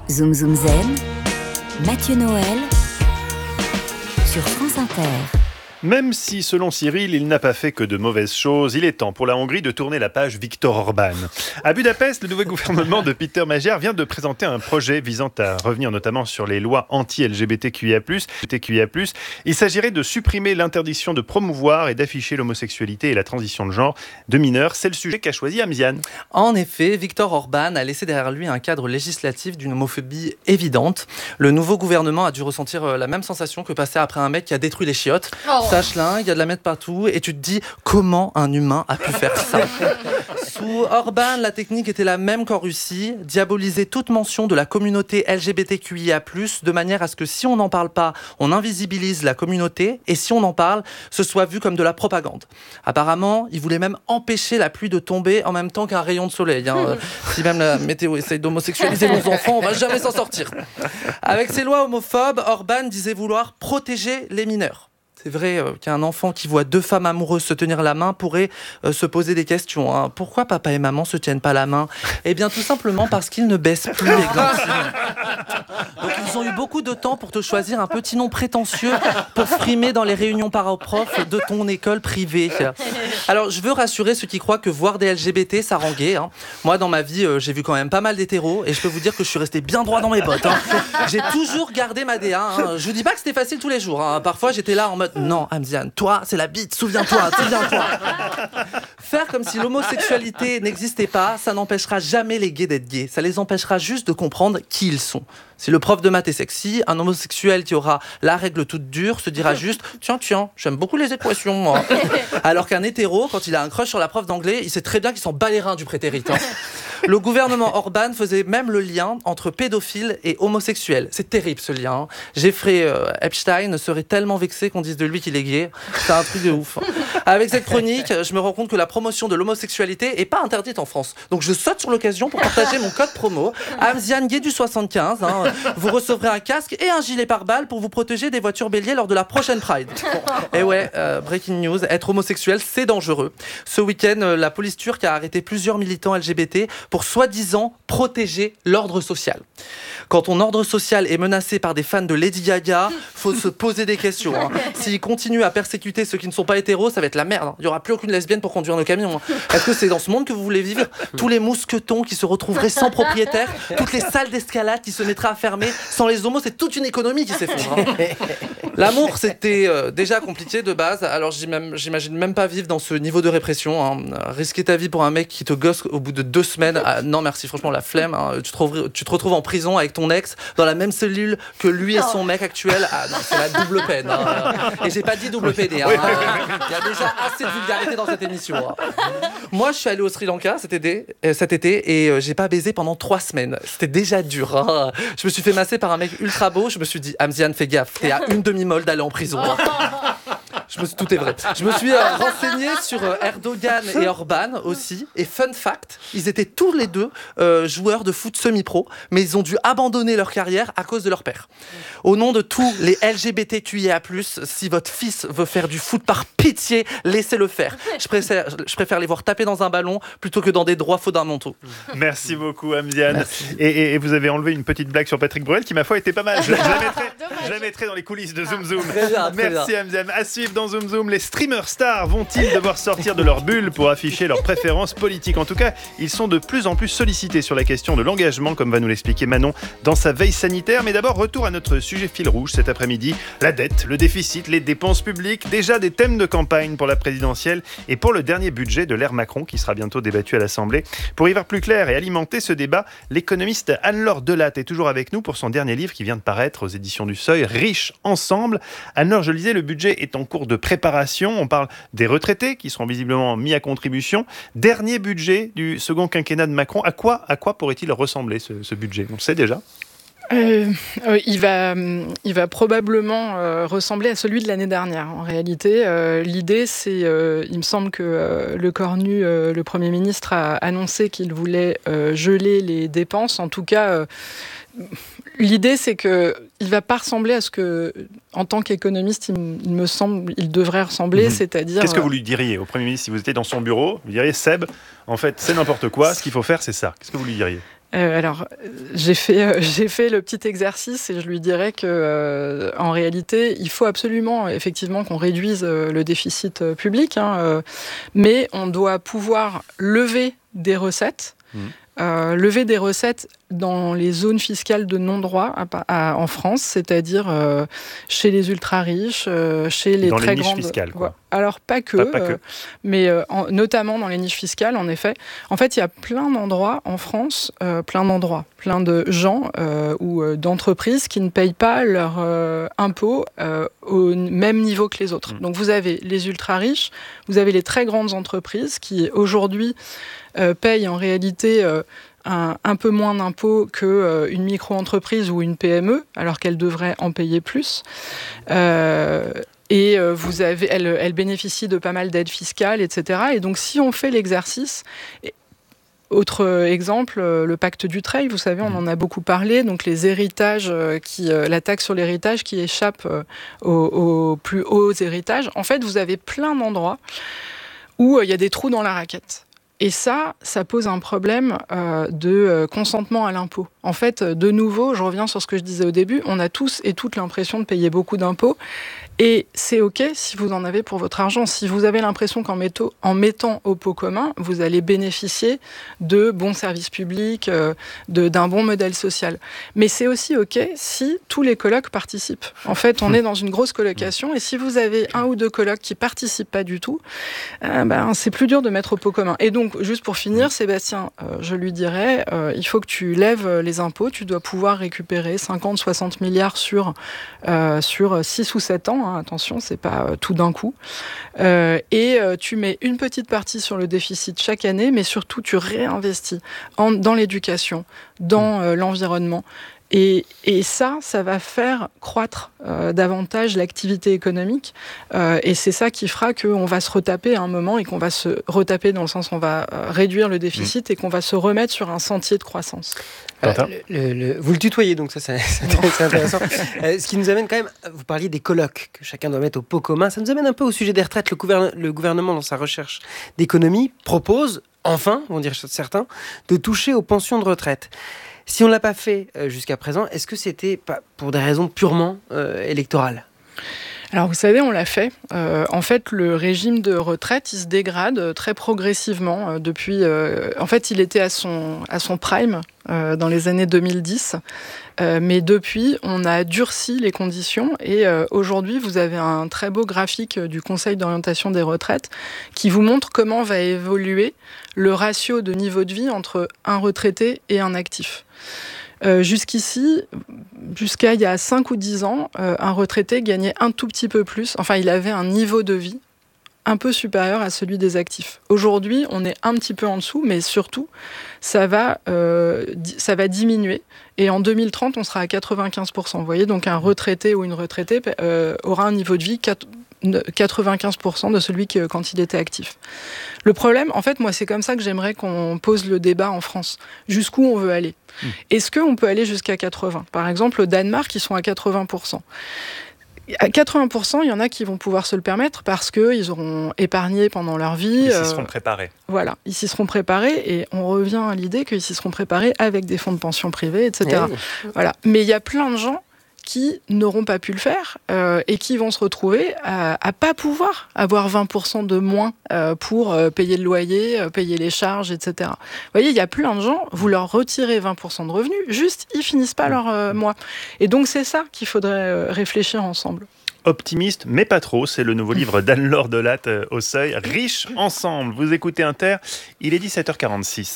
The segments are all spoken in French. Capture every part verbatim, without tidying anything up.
Zoom Zoom Zen, Mathieu Noël sur France Inter. Même si, selon Cyril, il n'a pas fait que de mauvaises choses, il est temps pour la Hongrie de tourner la page Viktor Orban. À Budapest, le nouveau gouvernement de Péter Magyar vient de présenter un projet visant à revenir notamment sur les lois anti-L G B T Q I A plus. Il s'agirait de supprimer l'interdiction de promouvoir et d'afficher l'homosexualité et la transition de genre de mineurs. C'est le sujet qu'a choisi Amziane. En effet, Viktor Orban a laissé derrière lui un cadre législatif d'une homophobie évidente. Le nouveau gouvernement a dû ressentir la même sensation que passer après un mec qui a détruit les chiottes. Oh. Ça chlingue, il y a de la mettre partout et tu te dis comment un humain a pu faire ça. Sous Orban, la technique était la même qu'en Russie, diaboliser toute mention de la communauté L G B T Q I A plus, de manière à ce que si on n'en parle pas, on invisibilise la communauté et si on en parle, ce soit vu comme de la propagande. Apparemment, il voulait même empêcher la pluie de tomber en même temps qu'un rayon de soleil. Hein. Si même la météo essaye d'homosexualiser nos enfants, on va jamais s'en sortir. Avec ses lois homophobes, Orban disait vouloir protéger les mineurs. C'est vrai euh, qu'un enfant qui voit deux femmes amoureuses se tenir la main pourrait euh, se poser des questions. Hein. Pourquoi papa et maman se tiennent pas la main ? Eh bien, tout simplement parce qu'ils ne baissent plus les glantines. Donc, ils ont eu beaucoup de temps pour te choisir un petit nom prétentieux pour frimer dans les réunions parents-profs de ton école privée. Alors, je veux rassurer ceux qui croient que voir des L G B T, ça rend gay. Hein. Moi, dans ma vie, euh, j'ai vu quand même pas mal d'hétéros et je peux vous dire que je suis resté bien droit dans mes bottes. Hein. J'ai toujours gardé ma D A. Hein. Je vous dis pas que c'était facile tous les jours. Hein. Parfois, j'étais là en mode non, Amziane, toi, c'est la bite, souviens-toi, souviens-toi. Faire comme si l'homosexualité n'existait pas, ça n'empêchera jamais les gays d'être gays. Ça les empêchera juste de comprendre qui ils sont. Si le prof de maths est sexy, un homosexuel qui aura la règle toute dure se dira juste « Tiens, tiens, j'aime beaucoup les équations, moi. » Alors qu'un hétéro, quand il a un crush sur la prof d'anglais, il sait très bien qu'il s'en bat les reins du prétérit. Hein. Le gouvernement Orban faisait même le lien entre pédophiles et homosexuels. C'est terrible, ce lien. Jeffrey euh, Epstein serait tellement vexé qu'on dise de lui qu'il est gay. C'est un truc de ouf. Avec cette chronique, je me rends compte que la promotion de l'homosexualité n'est pas interdite en France. Donc je saute sur l'occasion pour partager mon code promo. Amziane Gay du soixante-quinze. Hein. Vous recevrez un casque et un gilet pare-balles pour vous protéger des voitures béliers lors de la prochaine Pride. Et ouais, euh, breaking news, être homosexuel, c'est dangereux. Ce week-end, euh, la police turque a arrêté plusieurs militants L G B T pour soi-disant protéger l'ordre social. Quand ton ordre social est menacé par des fans de Lady Gaga, faut se poser des questions. Hein. S'ils continuent à persécuter ceux qui ne sont pas hétéros, ça va être la merde. Hein. Il n'y aura plus aucune lesbienne pour conduire nos camions. Hein. Est-ce que c'est dans ce monde que vous voulez vivre ? Tous les mousquetons qui se retrouveraient sans propriétaire, toutes les salles d'escalade qui se mettraient à fermer. Sans les homos, c'est toute une économie qui s'effondre. Hein. L'amour, c'était euh, déjà compliqué de base. Alors même, j'imagine même pas vivre dans ce niveau de répression. Hein. Risquer ta vie pour un mec qui te gosse au bout de deux semaines. Ah, non merci, franchement la flemme. Hein. Tu, te retrouves, tu te retrouves en prison avec ton ex dans la même cellule que lui et son mec actuel. Ah non, c'est la double peine. Hein. Et j'ai pas dit double P D. Hein. Il y a déjà assez de vulgarité dans cette émission. Hein. Moi, je suis allé au Sri Lanka cet été, euh, cet été et euh, j'ai pas baisé pendant trois semaines. C'était déjà dur. Hein. Je me suis fait masser par un mec ultra beau. Je me suis dit, Amziane, fais gaffe, t'es à une demi-molle d'aller en prison. Hein. Je me suis, tout est vrai. Je me suis euh, renseigné sur euh, Erdogan et Orban aussi. Et fun fact, ils étaient tous les deux euh, joueurs de foot semi-pro, mais ils ont dû abandonner leur carrière à cause de leur père. Au nom de tous les L G B T Q I A plus, si votre fils veut faire du foot, par pitié, laissez-le faire. Je préfère, je préfère les voir taper dans un ballon plutôt que dans des droits fondamentaux. Merci beaucoup, Amziane. Et, et, et vous avez enlevé une petite blague sur Patrick Bruel qui, ma foi, était pas mal. Je, je, la, mettrai, je la mettrai dans les coulisses de Zoom Zoom. Très bien, très Merci, Amziane. À suivre dans Zoom Zoom, les streamers stars vont-ils devoir sortir de leur bulle pour afficher leurs préférences politiques ? En tout cas, ils sont de plus en plus sollicités sur la question de l'engagement, comme va nous l'expliquer Manon dans sa veille sanitaire. Mais d'abord, retour à notre sujet fil rouge cet après-midi, la dette, le déficit, les dépenses publiques, déjà des thèmes de campagne pour la présidentielle et pour le dernier budget de l'ère Macron qui sera bientôt débattu à l'Assemblée. Pour y voir plus clair et alimenter ce débat, l'économiste Anne-Laure Delatte est toujours avec nous pour son dernier livre qui vient de paraître aux éditions du Seuil, Riches ensemble. Anne-Laure, je le disais, le budget est en cours de préparation. On parle des retraités qui seront visiblement mis à contribution. Dernier budget du second quinquennat de Macron. À quoi, à quoi pourrait-il ressembler ce, ce budget ? On le sait déjà ? Euh, euh, il va, il va probablement euh, ressembler à celui de l'année dernière. En réalité, euh, l'idée, c'est, euh, il me semble que euh, Le Cornu, euh, le Premier ministre, a annoncé qu'il voulait euh, geler les dépenses. En tout cas, euh, l'idée, c'est que il va pas ressembler à ce que, en tant qu'économiste, il, il me semble, il devrait ressembler, mmh. c'est-à-dire... Qu'est-ce que vous lui diriez au Premier ministre si vous étiez dans son bureau ? Vous diriez, Seb, en fait, c'est n'importe quoi, ce qu'il faut faire, c'est ça. Qu'est-ce que vous lui diriez ? Euh, alors, j'ai fait, euh, j'ai fait le petit exercice et je lui dirais que, euh, en réalité, il faut absolument, effectivement, qu'on réduise euh, le déficit euh, public, hein, euh, mais on doit pouvoir lever des recettes. Mmh. Euh, lever des recettes dans les zones fiscales de non-droit à, à, en France, c'est-à-dire euh, chez les ultra-riches, euh, chez les dans très les niches grandes... fiscales, quoi. Alors, pas que, pas, pas euh, que. mais euh, en, notamment dans les niches fiscales, en effet. En fait, il y a plein d'endroits en France, euh, plein d'endroits, plein de gens euh, ou euh, d'entreprises qui ne payent pas leurs euh, impôts euh, au même niveau que les autres. Mmh. Donc, vous avez les ultra-riches, vous avez les très grandes entreprises qui, aujourd'hui, euh, payent en réalité... Euh, Un, un peu moins d'impôts qu'une euh, micro-entreprise ou une P M E, alors qu'elle devrait en payer plus. Euh, et euh, vous avez, elle, elle bénéficie de pas mal d'aides fiscales, et cetera. Et donc, si on fait l'exercice... Et, autre exemple, le pacte Dutreil, vous savez, on en a beaucoup parlé, donc les héritages, qui, la taxe sur l'héritage qui échappe aux, aux plus hauts héritages. En fait, vous avez plein d'endroits où il y a des trous dans la raquette. Et ça, ça pose un problème euh, de euh, consentement à l'impôt. En fait, de nouveau, je reviens sur ce que je disais au début, on a tous et toutes l'impression de payer beaucoup d'impôts. Et c'est OK si vous en avez pour votre argent. Si vous avez l'impression qu'en metto, en mettant au pot commun, vous allez bénéficier de bons services publics, euh, de, d'un bon modèle social. Mais c'est aussi OK si tous les colocs participent. En fait, on est dans une grosse colocation et si vous avez un ou deux colocs qui participent pas du tout, euh, ben, c'est plus dur de mettre au pot commun. Et donc, juste pour finir, Sébastien, euh, je lui dirais, euh, il faut que tu lèves les impôts. Tu dois pouvoir récupérer cinquante à soixante milliards sur, euh, sur six ou sept ans. Hein. Attention, c'est pas euh, tout d'un coup. Euh, et euh, tu mets une petite partie sur le déficit chaque année, mais surtout tu réinvestis en, dans l'éducation, dans euh, l'environnement. Et, et ça, ça va faire croître euh, davantage l'activité économique. Euh, et c'est ça qui fera qu'on va se retaper à un moment et qu'on va se retaper dans le sens où on va euh, réduire le déficit mmh. et qu'on va se remettre sur un sentier de croissance. Euh, le, le, vous le tutoyez, donc ça, c'est, c'est intéressant. euh, ce qui nous amène quand même, vous parliez des colloques que chacun doit mettre au pot commun. Ça nous amène un peu au sujet des retraites. Le, gouverne, le gouvernement, dans sa recherche d'économie, propose, enfin, vont dire certains, de toucher aux pensions de retraite. Si on ne l'a pas fait euh, jusqu'à présent, est-ce que c'était pas pour des raisons purement euh, électorales ? Alors vous savez, on l'a fait. Euh, en fait, le régime de retraite, il se dégrade très progressivement euh, depuis... Euh, en fait, il était à son, à son prime euh, dans les années deux mille dix. Euh, mais depuis, on a durci les conditions. Et euh, aujourd'hui, vous avez un très beau graphique du Conseil d'orientation des retraites qui vous montre comment va évoluer le ratio de niveau de vie entre un retraité et un actif. Euh, jusqu'ici, jusqu'à il y a cinq ou dix ans, euh, un retraité gagnait un tout petit peu plus. Enfin, il avait un niveau de vie un peu supérieur à celui des actifs. Aujourd'hui, on est un petit peu en dessous, mais surtout, ça va, euh, ça va diminuer. Et en deux mille trente, on sera à quatre-vingt-quinze pour cent. Vous voyez, donc un retraité ou une retraitée euh, aura un niveau de vie quatre-vingt-quinze pour cent de celui que, quand il était actif. Le problème, en fait, moi, c'est comme ça que j'aimerais qu'on pose le débat en France. Jusqu'où on veut aller ? Mmh. Est-ce qu'on peut aller jusqu'à quatre-vingts ? Par exemple, au Danemark, ils sont à quatre-vingts pour cent. À quatre-vingts pour cent, il y en a qui vont pouvoir se le permettre parce qu'ils auront épargné pendant leur vie. Ils s'y seront préparés. Voilà, ils s'y seront préparés et on revient à l'idée qu'ils s'y seront préparés avec des fonds de pension privés, et cetera. Oui. Voilà. Mais il y a plein de gens qui n'auront pas pu le faire euh, et qui vont se retrouver à ne pas pouvoir avoir vingt pour cent de moins euh, pour euh, payer le loyer, euh, payer les charges, et cetera. Vous voyez, il y a plein de gens, vous leur retirez vingt pour cent de revenus, juste, ils finissent pas leur euh, mois. Et donc, c'est ça qu'il faudrait euh, réfléchir ensemble. Optimiste, mais pas trop, c'est le nouveau livre d'Anne-Laure Delatte euh, au Seuil. Riches ensemble. Vous écoutez Inter, il est dix-sept heures quarante-six.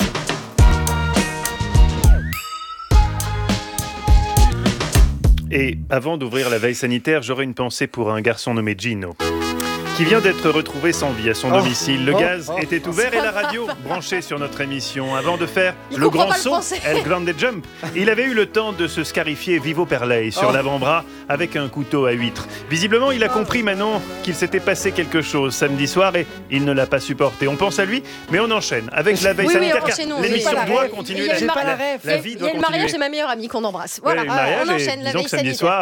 Et avant d'ouvrir la veille sanitaire, j'aurais une pensée pour un garçon nommé Gino, qui vient d'être retrouvé sans vie à son oh, domicile. Le oh, gaz oh, était ouvert oh, et la radio branchée sur notre émission. Avant de faire il le grand saut, le El Grande Jump, il avait eu le temps de se scarifier vivo per lei sur oh. l'avant-bras avec un couteau à huître. Visiblement, il a compris maintenant qu'il s'était passé quelque chose samedi soir et il ne l'a pas supporté. On pense à lui, mais on enchaîne avec la veille oui, sanitaire oui, car l'émission doit continuer. Il y a, la, mar- la, la, la vie doit continuer. Il y a le mariage de ma meilleure amie qu'on embrasse. Voilà, oui, mariage, on enchaîne et, la veille samedi sanitaire. soir,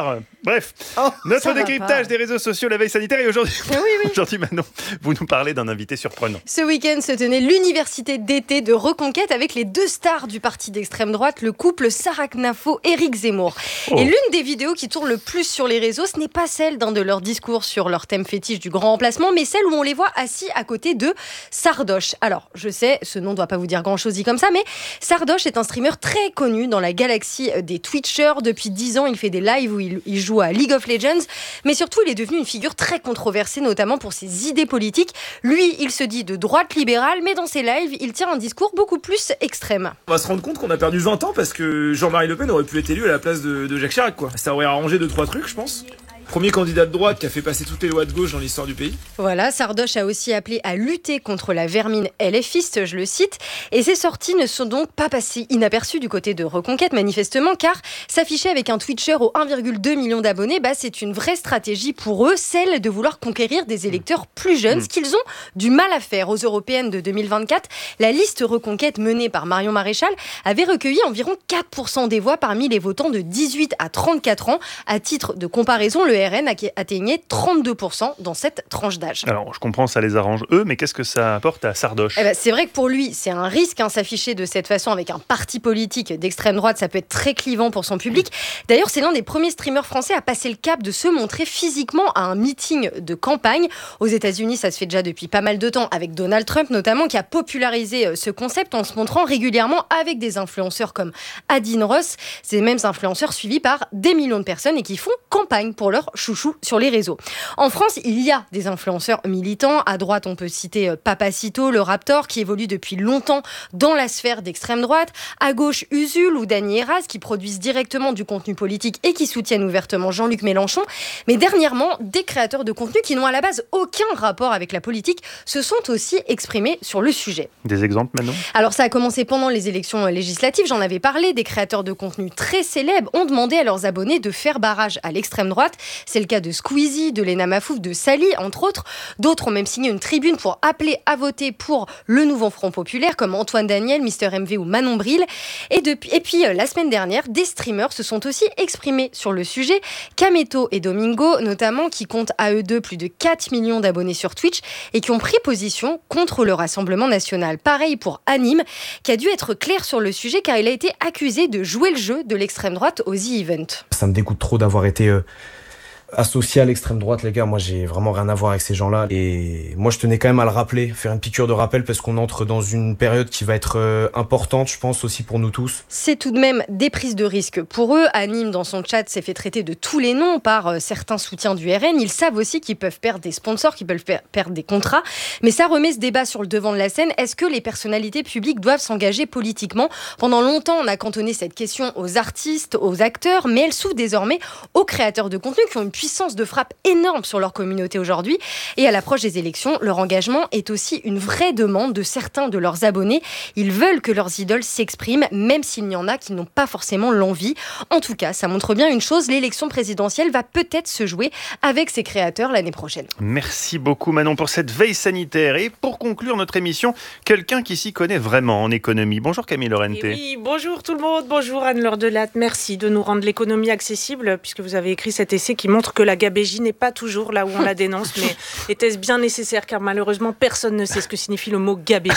Bref, Oh, notre décryptage des réseaux sociaux, la veille sanitaire. Et aujourd'hui, oui, oui. aujourd'hui, Manon, vous nous parlez d'un invité surprenant. Ce week-end se tenait l'université d'été de Reconquête avec les deux stars du parti d'extrême droite, le couple Sarah Knafo et Éric Zemmour. Oh. Et l'une des vidéos qui tourne le plus sur les réseaux, ce n'est pas celle d'un de leurs discours sur leur thème fétiche du grand remplacement, mais celle où on les voit assis à côté de Sardoche. Alors, je sais, ce nom ne doit pas vous dire grand-chose dit comme ça, mais Sardoche est un streamer très connu dans la galaxie des Twitchers. Depuis dix ans, il fait des lives où il, il joue à League of Legends, mais surtout, il est devenu une figure très controversée, notamment pour ses idées politiques. Lui, il se dit de droite libérale, mais dans ses lives, il tient un discours beaucoup plus extrême. On va se rendre compte qu'on a perdu vingt ans parce que Jean-Marie Le Pen aurait pu être élu à la place de, de Jacques Chirac, quoi. Ça aurait arrangé deux trois trucs, je pense. Premier candidat de droite qui a fait passer toutes les lois de gauche dans l'histoire du pays. Voilà, Sardoche a aussi appelé à lutter contre la vermine LFiste, je le cite. Et ces sorties ne sont donc pas passées inaperçues du côté de Reconquête, manifestement, car s'afficher avec un Twitcher aux un virgule deux million d'abonnés, bah, c'est une vraie stratégie pour eux, celle de vouloir conquérir des électeurs plus jeunes, ce qu'ils ont du mal à faire. Aux européennes de deux mille vingt-quatre, la liste Reconquête menée par Marion Maréchal avait recueilli environ quatre pour cent des voix parmi les votants de dix-huit à trente-quatre ans. À titre de comparaison, le R N atteignait trente-deux pour cent dans cette tranche d'âge. Alors, je comprends, ça les arrange eux, mais qu'est-ce que ça apporte à Sardoche ? Eh ben, c'est vrai que pour lui, c'est un risque, hein, s'afficher de cette façon avec un parti politique d'extrême droite, ça peut être très clivant pour son public. D'ailleurs, c'est l'un des premiers streamers français à passer le cap de se montrer physiquement à un meeting de campagne. Aux États-Unis, ça se fait déjà depuis pas mal de temps, avec Donald Trump notamment, qui a popularisé ce concept en se montrant régulièrement avec des influenceurs comme Adine Ross, ces mêmes influenceurs suivis par des millions de personnes et qui font campagne pour leur chouchou sur les réseaux. En France, il y a des influenceurs militants. À droite, on peut citer Papacito, le Raptor, qui évolue depuis longtemps dans la sphère d'extrême droite. À gauche, Usul ou Dany Heraz, qui produisent directement du contenu politique et qui soutiennent ouvertement Jean-Luc Mélenchon. Mais dernièrement, des créateurs de contenu qui n'ont à la base aucun rapport avec la politique se sont aussi exprimés sur le sujet. Des exemples, Manon ? Alors, ça a commencé pendant les élections législatives. J'en avais parlé. Des créateurs de contenu très célèbres ont demandé à leurs abonnés de faire barrage à l'extrême droite. C'est le cas de Squeezie, de Lena Mafouf, de Sally, entre autres. D'autres ont même signé une tribune pour appeler à voter pour le nouveau Front Populaire, comme Antoine Daniel, Mister M V ou Manon Bril. Et, depuis, et puis, la semaine dernière, des streamers se sont aussi exprimés sur le sujet. Kameto et Domingo, notamment, qui comptent à eux deux plus de quatre millions d'abonnés sur Twitch et qui ont pris position contre le Rassemblement national. Pareil pour Anime, qui a dû être clair sur le sujet car il a été accusé de jouer le jeu de l'extrême droite au The Event. Ça me dégoûte trop d'avoir été... Euh... associé à l'extrême droite, les gars, moi j'ai vraiment rien à voir avec ces gens-là et moi je tenais quand même à le rappeler, faire une piqûre de rappel parce qu'on entre dans une période qui va être euh, importante, je pense aussi pour nous tous. C'est tout de même des prises de risque pour eux. Anime dans son chat s'est fait traiter de tous les noms par euh, certains soutiens du R N. Ils savent aussi qu'ils peuvent perdre des sponsors, qu'ils peuvent per- perdre des contrats, mais ça remet ce débat sur le devant de la scène. Est-ce que les personnalités publiques doivent s'engager politiquement ? Pendant longtemps, on a cantonné cette question aux artistes, aux acteurs, mais elle s'ouvre désormais aux créateurs de contenu qui ont une puissance de frappe énorme sur leur communauté aujourd'hui. Et à l'approche des élections, leur engagement est aussi une vraie demande de certains de leurs abonnés. Ils veulent que leurs idoles s'expriment, même s'il y en a qui n'ont pas forcément l'envie. En tout cas, ça montre bien une chose, l'élection présidentielle va peut-être se jouer avec ses créateurs l'année prochaine. Merci beaucoup Manon pour cette veille sanitaire. Et pour conclure notre émission, quelqu'un qui s'y connaît vraiment en économie. Bonjour Camille Lorente. Et oui, bonjour tout le monde, bonjour Anne-Laure Delatte. Merci de nous rendre l'économie accessible puisque vous avez écrit cet essai qui montre que la gabégie n'est pas toujours là où on la dénonce, mais était-ce bien nécessaire car malheureusement personne ne sait ce que signifie le mot gabégie.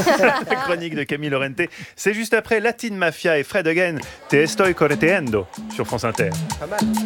La chronique de Camille Lorente, c'est juste après Latin Mafia et Fred Again, Te estoy correteando sur France Inter. Pas mal.